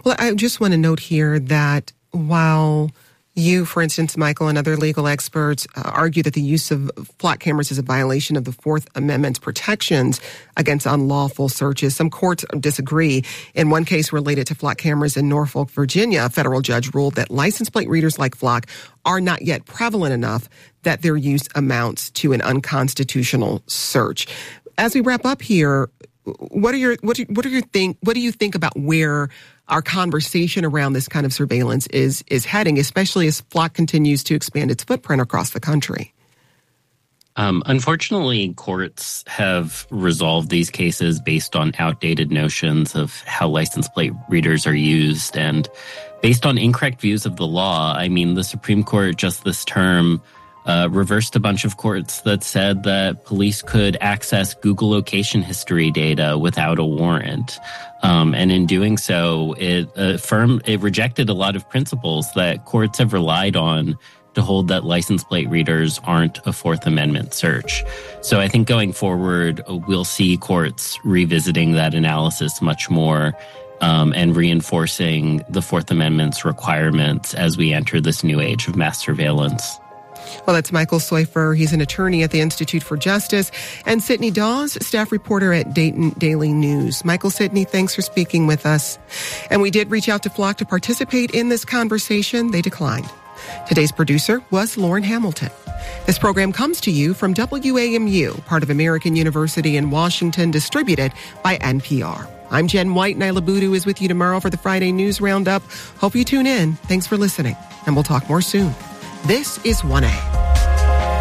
Well, I just want to note here that while you, for instance, Michael, and other legal experts argue that the use of flock cameras is a violation of the Fourth Amendment's protections against unlawful searches, some courts disagree. In one case related to flock cameras in Norfolk, Virginia, a federal judge ruled that license plate readers like Flock are not yet prevalent enough that their use amounts to an unconstitutional search. As we wrap up here, what do you think about where our conversation around this kind of surveillance is heading, especially as Flock continues to expand its footprint across the country? Unfortunately, courts have resolved these cases based on outdated notions of how license plate readers are used and based on incorrect views of the law. I mean, the Supreme Court just this term reversed a bunch of courts that said that police could access Google location history data without a warrant. And in doing so, it rejected a lot of principles that courts have relied on to hold that license plate readers aren't a Fourth Amendment search. So I think going forward, we'll see courts revisiting that analysis much more and reinforcing the Fourth Amendment's requirements as we enter this new age of mass surveillance. Well, that's Michael Seufer. He's an attorney at the Institute for Justice, and Sydney Dawes, staff reporter at Dayton Daily News. Michael, Sydney, thanks for speaking with us. And we did reach out to Flock to participate in this conversation. They declined. Today's producer was Lauren Hamilton. This program comes to you from WAMU, part of American University in Washington, distributed by NPR. I'm Jen White. Nyla Boodoo is with you tomorrow for the Friday News Roundup. Hope you tune in. Thanks for listening, and we'll talk more soon. This is 1A.